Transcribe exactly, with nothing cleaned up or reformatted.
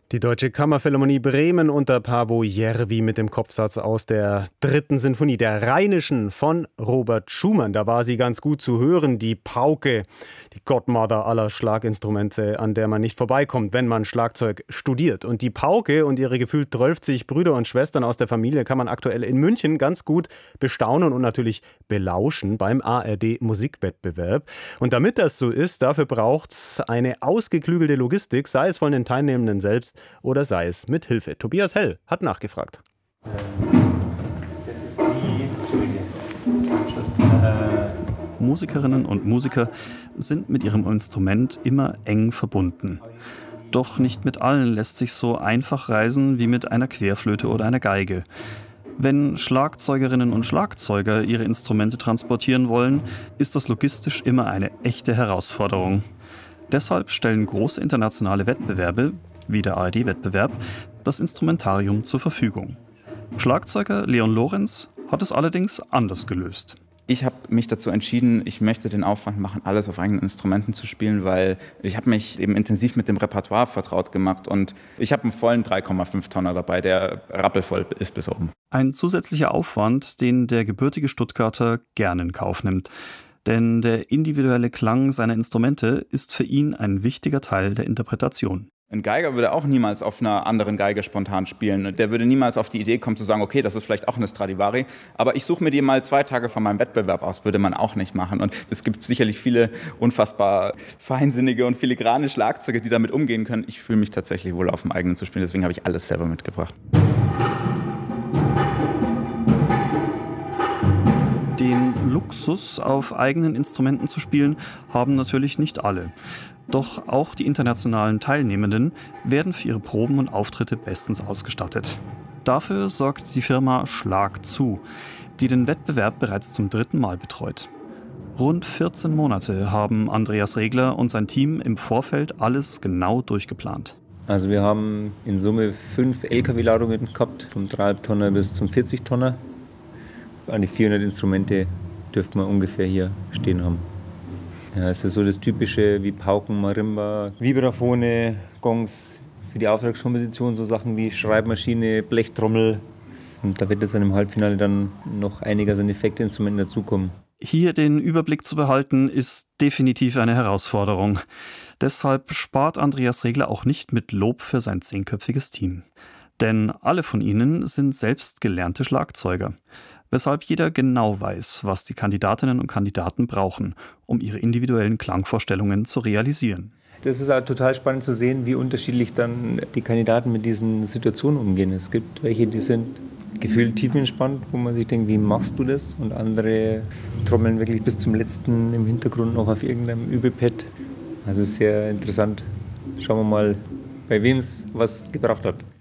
Die Deutsche Kammerphilharmonie Bremen unter Paavo Järvi mit dem Kopfsatz aus der dritten Sinfonie, der Rheinischen von Robert Schumann. Da war sie ganz gut zu hören, die Pauke, die Godmother aller Schlaginstrumente, an der man nicht vorbeikommt, wenn man Schlagzeug studiert. Und die Pauke und ihre gefühlt zwölfzig Brüder und Schwestern aus der Familie kann man aktuell in München ganz gut bestaunen und natürlich belauschen beim A R D-Musikwettbewerb. Und damit das so ist, dafür braucht es eine ausgeklügelte Logistik, sei es von den Teilnehmenden selbst oder sei es mit Hilfe. Tobias Hell hat nachgefragt. Das ist die äh, Musikerinnen und Musiker sind mit ihrem Instrument immer eng verbunden. Doch nicht mit allen lässt sich so einfach reisen wie mit einer Querflöte oder einer Geige. Wenn Schlagzeugerinnen und Schlagzeuger ihre Instrumente transportieren wollen, ist das logistisch immer eine echte Herausforderung. Deshalb stellen große internationale Wettbewerbe, wie der A R D-Wettbewerb, das Instrumentarium zur Verfügung. Schlagzeuger Leon Lorenz hat es allerdings anders gelöst. Ich habe mich dazu entschieden, ich möchte den Aufwand machen, alles auf eigenen Instrumenten zu spielen, weil ich habe mich eben intensiv mit dem Repertoire vertraut gemacht und ich habe einen vollen drei Komma fünf Tonner dabei, der rappelvoll ist bis oben. Ein zusätzlicher Aufwand, den der gebürtige Stuttgarter gerne in Kauf nimmt. Denn der individuelle Klang seiner Instrumente ist für ihn ein wichtiger Teil der Interpretation. Ein Geiger würde auch niemals auf einer anderen Geige spontan spielen. Der würde niemals auf die Idee kommen zu sagen, okay, das ist vielleicht auch eine Stradivari, aber ich suche mir die mal zwei Tage von meinem Wettbewerb aus, würde man auch nicht machen. Und es gibt sicherlich viele unfassbar feinsinnige und filigrane Schlagzeuge, die damit umgehen können. Ich fühle mich tatsächlich wohl auf dem eigenen zu spielen, deswegen habe ich alles selber mitgebracht. Den Luxus, auf eigenen Instrumenten zu spielen, haben natürlich nicht alle. Doch auch die internationalen Teilnehmenden werden für ihre Proben und Auftritte bestens ausgestattet. Dafür sorgt die Firma Schlag zu, die den Wettbewerb bereits zum dritten Mal betreut. Rund vierzehn Monate haben Andreas Regler und sein Team im Vorfeld alles genau durchgeplant. Also wir haben in Summe fünf L K W-Ladungen gehabt, vom drei Komma fünf Tonner bis zum vierzig Tonner. An die vierhundert Instrumente dürften wir ungefähr hier stehen haben. Ja, es ist so das Typische wie Pauken, Marimba, Vibraphone, Gongs für die Auftragskomposition, so Sachen wie Schreibmaschine, Blechtrommel. Und da wird jetzt im Halbfinale dann noch einiges an Effektinstrumenten dazukommen. Hier den Überblick zu behalten, ist definitiv eine Herausforderung. Deshalb spart Andreas Regler auch nicht mit Lob für sein zehnköpfiges Team. Denn alle von ihnen sind selbst gelernte Schlagzeuger. Weshalb jeder genau weiß, was die Kandidatinnen und Kandidaten brauchen, um ihre individuellen Klangvorstellungen zu realisieren. Das ist halt total spannend zu sehen, wie unterschiedlich dann die Kandidaten mit diesen Situationen umgehen. Es gibt welche, die sind gefühlt tiefenentspannt, wo man sich denkt, wie machst du das? Und andere trommeln wirklich bis zum Letzten im Hintergrund noch auf irgendeinem Übelpad. Also sehr interessant. Schauen wir mal, bei wem es was gebracht hat.